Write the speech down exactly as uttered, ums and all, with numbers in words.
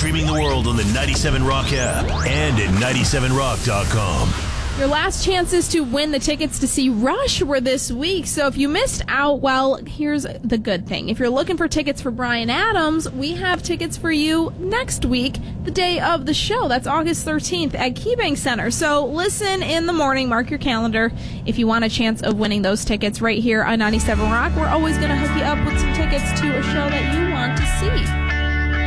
streaming the world on the ninety-seven Rock app and at ninety-seven rock dot com. Your last chances to win the tickets to see Rush were this week, so if you missed out, well, here's the good thing. If you're looking for tickets for Bryan Adams, we have tickets for you next week, the day of the show. That's August thirteenth at KeyBank Center. So listen in the morning, mark your calendar, if you want a chance of winning those tickets right here on ninety-seven Rock. We're always going to hook you up with some tickets to a show that you want to see.